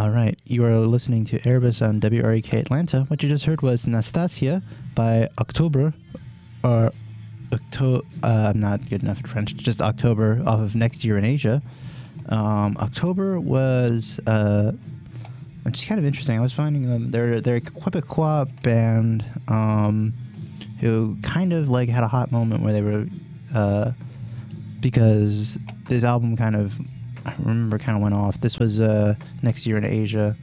All right, you are listening to Erebus on WREK Atlanta. What you just heard was Nastasia by October, or I'm not good enough at French. Just October off of Next Year in Asia. October was which is kind of interesting. I was finding them. They're a Quebecois band who kind of like had a hot moment where they were because this album kind of, I remember, kind of went off. This was Next Year in Asia.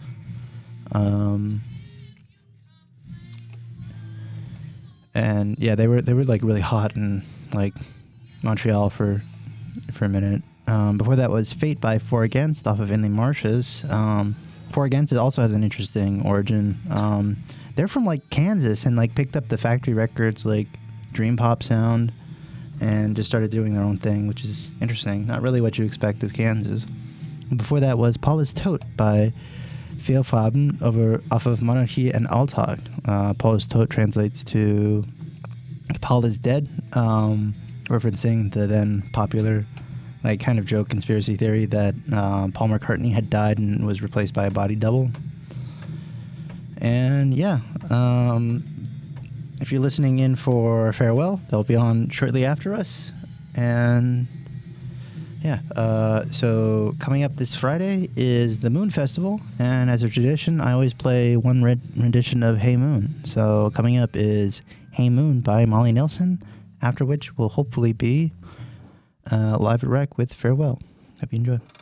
And yeah, they were like really hot in like Montreal for a minute. Before that was Fate by Four Against off of Inland Marshes. Four Against also has an interesting origin. They're from like Kansas and like picked up the factory records like Dream Pop sound and just started doing their own thing, which is interesting. Not really what you expect of Kansas. Before that was Paulus Tot by Fehlfarben off of Monarchie and Alltag. Paulus Tot translates to Paul is dead, referencing the then popular like kind of joke conspiracy theory that Paul McCartney had died and was replaced by a body double. And yeah, if you're listening in for Farewell, they'll be on shortly after us. And yeah, so coming up this Friday is the Moon Festival, and as a tradition, I always play one rendition of Hey Moon. So coming up is Hey Moon by Molly Nelson, after which will hopefully be Live at Rec with Farewell. Hope you enjoy.